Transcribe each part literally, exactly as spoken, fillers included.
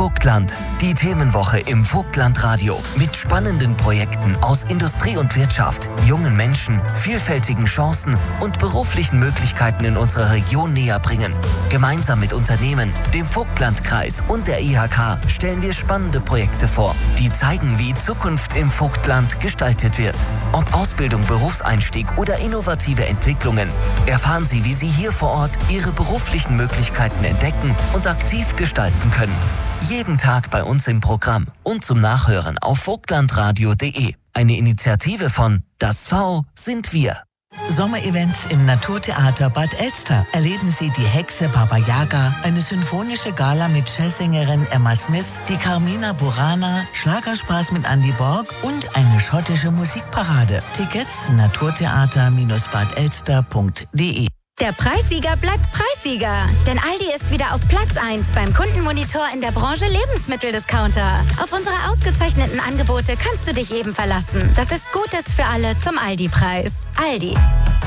Vogtland, die Themenwoche im Vogtlandradio mit spannenden Projekten aus Industrie und Wirtschaft, jungen Menschen, vielfältigen Chancen und beruflichen Möglichkeiten in unserer Region näher bringen. Gemeinsam mit Unternehmen, dem Vogtlandkreis und der I H K stellen wir spannende Projekte vor, die zeigen, wie Zukunft im Vogtland gestaltet wird. Ob Ausbildung, Berufseinstieg oder innovative Entwicklungen, erfahren Sie, wie Sie hier vor Ort Ihre beruflichen Möglichkeiten entdecken und aktiv gestalten können. Jeden Tag bei uns im Programm und zum Nachhören auf vogtlandradio punkt de. Eine Initiative von Das V sind wir. Sommerevents im Naturtheater Bad Elster. Erleben Sie die Hexe Baba Yaga, eine symphonische Gala mit Jazzsängerin Emma Smith, die Carmina Burana, Schlagerspaß mit Andy Borg und eine schottische Musikparade. Tickets naturtheater Bindestrich bad elster punkt de. Der Preissieger bleibt Preissieger, denn Aldi ist wieder auf Platz eins beim Kundenmonitor in der Branche Lebensmitteldiscounter. Auf unsere ausgezeichneten Angebote kannst du dich eben verlassen. Das ist Gutes für alle zum Aldi-Preis. Aldi.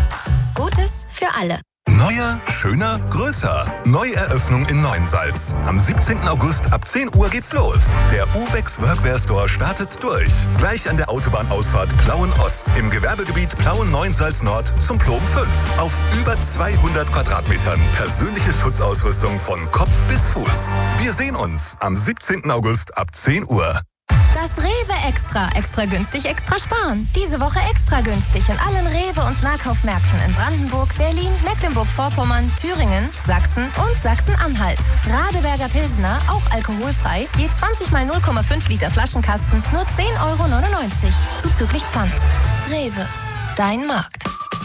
Gutes für alle. Neuer, schöner, größer. Neueröffnung in Neuensalz. Am siebzehnten August ab zehn Uhr geht's los. Der Uvex Workwear Store startet durch. Gleich an der Autobahnausfahrt Plauen-Ost im Gewerbegebiet Plauen-Neuensalz-Nord zum Plom fünf. Auf über zweihundert Quadratmetern. Persönliche Schutzausrüstung von Kopf bis Fuß. Wir sehen uns am siebzehnten August ab zehn Uhr. Das Rewe Extra. Extra günstig, extra sparen. Diese Woche extra günstig in allen Rewe- und Nahkaufmärkten in Brandenburg, Berlin, Mecklenburg-Vorpommern, Thüringen, Sachsen und Sachsen-Anhalt. Radeberger Pilsner, auch alkoholfrei, je zwanzig mal null Komma fünf Liter Flaschenkasten, nur zehn Euro neunundneunzig. Zuzüglich Pfand. Rewe. Dein Markt.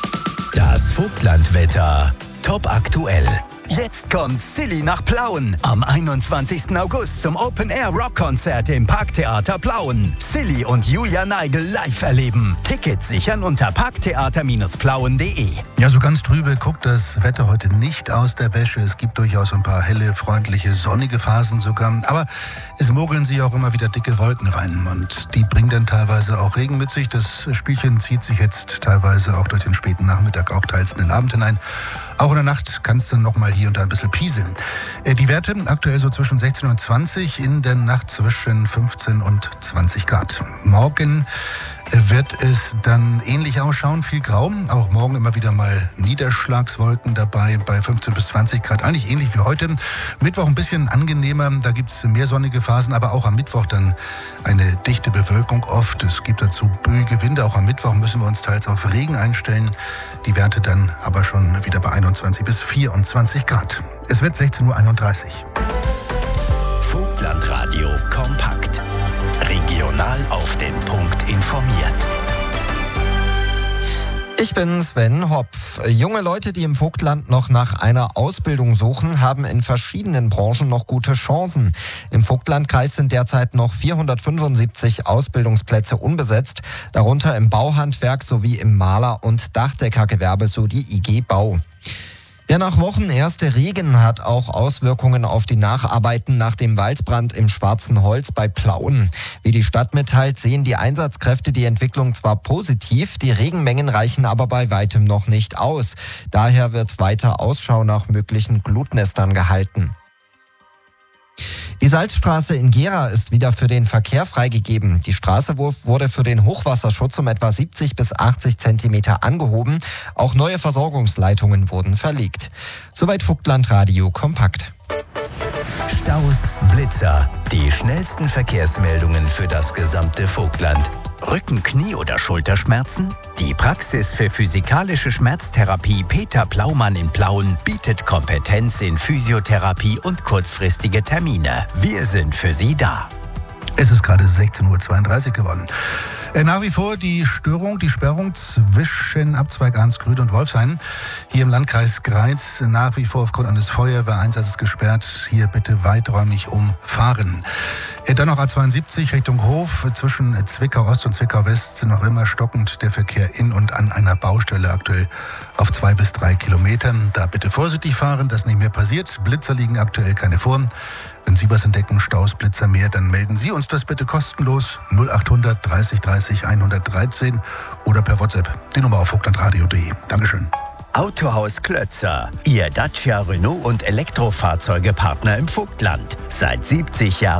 Das Vogtlandwetter. Top aktuell. Jetzt kommt Silly nach Plauen. Am einundzwanzigsten August zum Open-Air-Rock-Konzert im Parktheater Plauen. Silly und Julia Neigel live erleben. Tickets sichern unter parktheater Bindestrich plauen punkt de. Ja, so ganz trübe guckt das Wetter heute nicht aus der Wäsche. Es gibt durchaus ein paar helle, freundliche, sonnige Phasen sogar. Aber es mogeln sich auch immer wieder dicke Wolken rein. Und die bringen dann teilweise auch Regen mit sich. Das Spielchen zieht sich jetzt teilweise auch durch den späten Nachmittag, auch teils in den Abend hinein. Auch in der Nacht kann es dann nochmal hier und da ein bisschen pieseln. Die Werte aktuell so zwischen sechzehn und zwanzig, in der Nacht zwischen fünfzehn und zwanzig Grad. Morgen wird es dann ähnlich ausschauen, viel grau. Auch morgen immer wieder mal Niederschlagswolken dabei bei fünfzehn bis zwanzig Grad. Eigentlich ähnlich wie heute. Mittwoch ein bisschen angenehmer, da gibt es mehr sonnige Phasen, aber auch am Mittwoch dann eine dichte Bewölkung oft. Es gibt dazu böige Winde. Auch am Mittwoch müssen wir uns teils auf Regen einstellen. Die Werte dann aber schon wieder bei einundzwanzig bis vierundzwanzig Grad. Es wird sechzehn Uhr einunddreißig. Vogtlandradio kompakt. Regional auf den Punkt informiert. Ich bin Sven Hopf. Junge Leute, die im Vogtland noch nach einer Ausbildung suchen, haben in verschiedenen Branchen noch gute Chancen. Im Vogtlandkreis sind derzeit noch vierhundertfünfundsiebzig Ausbildungsplätze unbesetzt, darunter im Bauhandwerk sowie im Maler- und Dachdeckergewerbe sowie I G Bau. Der nach Wochen erste Regen hat auch Auswirkungen auf die Nacharbeiten nach dem Waldbrand im Schwarzen Holz bei Plauen. Wie die Stadt mitteilt, sehen die Einsatzkräfte die Entwicklung zwar positiv, die Regenmengen reichen aber bei weitem noch nicht aus. Daher wird weiter Ausschau nach möglichen Glutnestern gehalten. Die Salzstraße in Gera ist wieder für den Verkehr freigegeben. Die Straße wurde für den Hochwasserschutz um etwa siebzig bis achtzig Zentimeter angehoben. Auch neue Versorgungsleitungen wurden verlegt. Soweit Vogtlandradio kompakt. Staus, Blitzer, die schnellsten Verkehrsmeldungen für das gesamte Vogtland. Rücken-, Knie- oder Schulterschmerzen? Die Praxis für physikalische Schmerztherapie Peter Plaumann in Plauen bietet Kompetenz in Physiotherapie und kurzfristige Termine. Wir sind für Sie da. Es ist gerade sechzehn Uhr zweiunddreißig geworden. Nach wie vor die Störung, die Sperrung zwischen Abzweig Arnsgrüd und Wolfshain. Hier im Landkreis Greiz nach wie vor aufgrund eines Feuerwehreinsatzes gesperrt. Hier bitte weiträumig umfahren. Dann noch A zweiundsiebzig Richtung Hof. Zwischen Zwickau Ost und Zwickau West sind noch immer stockend der Verkehr in und an einer Baustelle aktuell auf zwei bis drei Kilometern. Da bitte vorsichtig fahren, dass nicht mehr passiert. Blitzer liegen aktuell keine vor. Wenn Sie was entdecken, Staus, Blitzer mehr, dann melden Sie uns das bitte kostenlos null achthundert dreißig dreißig hundertdreizehn oder per WhatsApp die Nummer auf vogtlandradio punkt de. Dankeschön. Autohaus Klötzer, Ihr Dacia, Renault und Elektrofahrzeugepartner im Vogtland. Seit siebzig Jahren